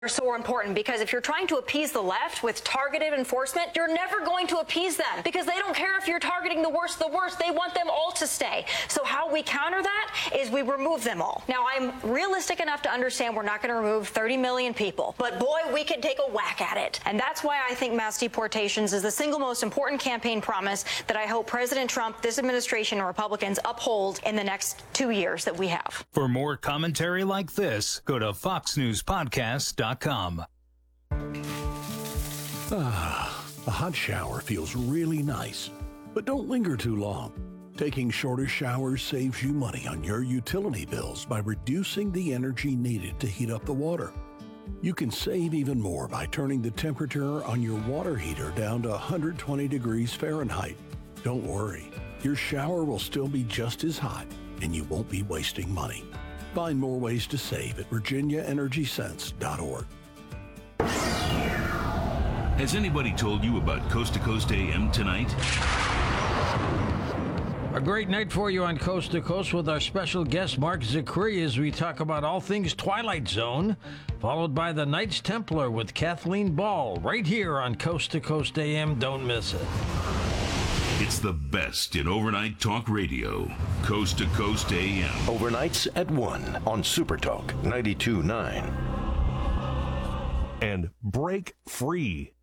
are so important because if you're trying to appease the left with targeted enforcement, you're never going to appease them because they don't care if you're targeting the worst. They want them all to stay. So how we counter that is we remove them all. Now, I'm realistic enough to understand we're not going to remove 30 million people, but boy, we can take a whack at it. And that's why I think mass deportations is the single most important campaign promise that I hope President Trump, this administration, and Republicans uphold in the next 2 years that we have. For more commentary like this, go to foxnewspodcast.com. A hot shower feels really nice, but don't linger too long. Taking shorter showers saves you money on your utility bills by reducing the energy needed to heat up the water. You can save even more by turning the temperature on your water heater down to 120 degrees Fahrenheit. Don't worry, your shower will still be just as hot and you won't be wasting money. Find more ways to save at virginiaenergysense.org. Has anybody told you about Coast to Coast AM tonight? A great night for you on Coast to Coast with our special guest, Mark Zicree, as we talk about all things Twilight Zone, followed by the Knights Templar with Kathleen Ball, right here on Coast to Coast AM. Don't miss it. It's the best in overnight talk radio. Coast to Coast AM. Overnights at 1 on Super Talk 92.9. And break free.